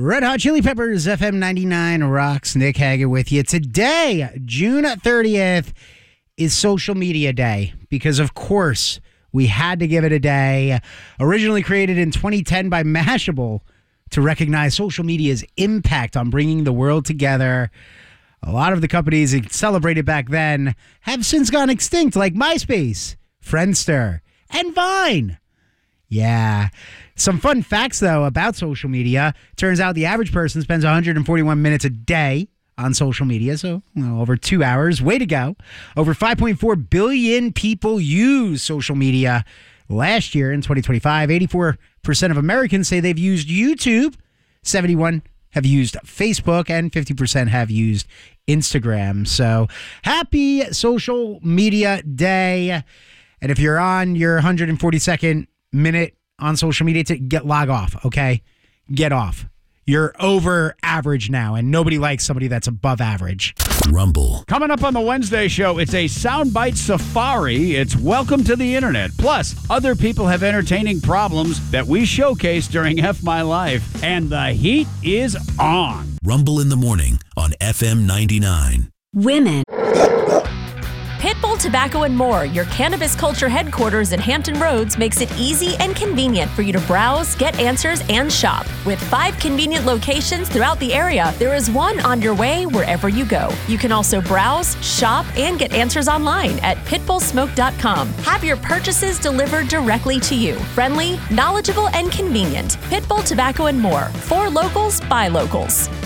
Red Hot Chili Peppers, FM 99 rocks. Nick Haggett with you. Today, June 30th, is Social Media Day because, of course, we had to give it a day. Originally created in 2010 by Mashable to recognize social media's impact on bringing the world together. A lot of the companies it celebrated back then have since gone extinct, like MySpace, Friendster, and Vine. Yeah. Some fun facts, though, about social media. Turns out the average person spends 141 minutes a day on social media, so over 2 hours. Way to go. Over 5.4 billion people use social media last year in 2025. 84% of Americans say they've used YouTube. 71% have used Facebook, and 50% have used Instagram. So happy Social Media Day. And if you're on your 142nd minute on social media, log off, okay? Get off. You're over average now, and nobody likes somebody that's above average. Rumble. Coming up on the Wednesday show, it's a soundbite safari. It's Welcome to the Internet. Plus, other people have entertaining problems that we showcase during F My Life. And the heat is on. Rumble in the morning on FM 99. Women. Pitbull Tobacco and More, your cannabis culture headquarters in Hampton Roads, makes it easy and convenient for you to browse, get answers, and shop. With 5 convenient locations throughout the area, there is one on your way wherever you go. You can also browse, shop, and get answers online at pitbullsmoke.com. Have your purchases delivered directly to you. Friendly, knowledgeable, and convenient. Pitbull Tobacco and More. For locals, by locals.